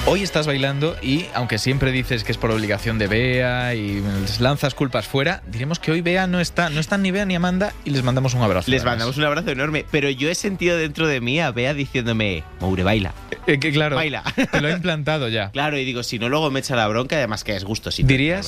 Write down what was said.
Hoy estás bailando y, aunque siempre dices que es por obligación de Bea y les lanzas culpas fuera, diremos que hoy Bea no están ni Bea ni Amanda y les mandamos un abrazo. Les mandamos un abrazo enorme, pero yo he sentido dentro de mí a Bea diciéndome, Moure, baila. Que claro, Baila. te lo he implantado ya. Claro, y digo, si no, luego me echa la bronca, además que es gusto. ¿Dirías